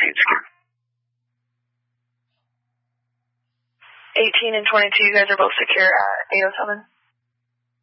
secure. 18 and 22, you guys are both secure at 807.